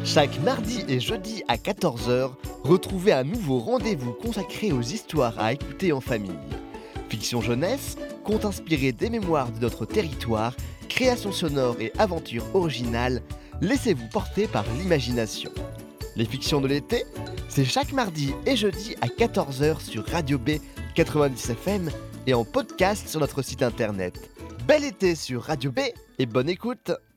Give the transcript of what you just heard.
Chaque mardi et jeudi à 14 heures, retrouvez un nouveau rendez-vous consacré aux histoires à écouter en famille. Fiction jeunesse, contes inspirés des mémoires de notre territoire, créations sonores et aventures originales, laissez-vous porter par l'imagination. Les fictions de l'été, c'est chaque mardi et jeudi à 14 heures sur Radio B 90 FM et en podcast sur notre site internet. Bel été sur Radio B et bonne écoute!